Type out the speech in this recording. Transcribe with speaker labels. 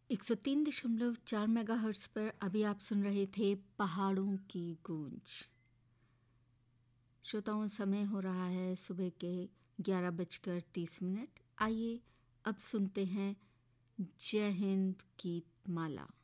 Speaker 1: 103.4 megahertz पर अभी आप सुन रहे थे पहाड़ों की गूंज। श्रोताओं, समय हो रहा है सुबह के 11:30। आइए अब सुनते हैं जय हिंद गीत माला।